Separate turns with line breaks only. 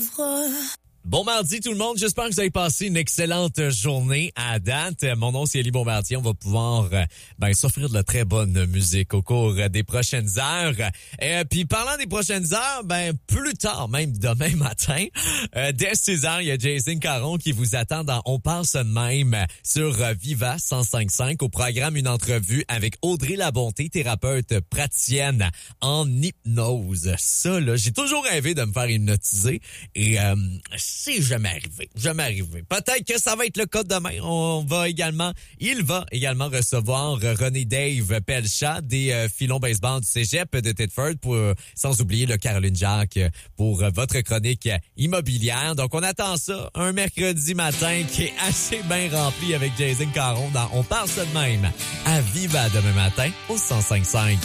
ouvre.
Bon mardi tout le monde, j'espère que vous avez passé une excellente journée à date. Mon nom c'est Élie Bombardier, on va pouvoir s'offrir de la très bonne musique au cours des prochaines heures. Puis parlant des prochaines heures, plus tard, même demain matin, dès 6h, il y a Jason Caron qui vous attend dans On parle ça de même sur Viva 105.5 au programme une entrevue avec Audrey Labonté, thérapeute praticienne en hypnose. Ça là, j'ai toujours rêvé de me faire hypnotiser et c'est jamais arrivé. Peut-être que ça va être le cas demain. Il va également recevoir René Dave Pelchat des Filons Baseball du Cégep de Thetford sans oublier le Caroline Jacques pour votre chronique immobilière. Donc on attend ça un mercredi matin qui est assez bien rempli avec Jason Caron dans On parle ça de même à Viva demain matin au 105.5.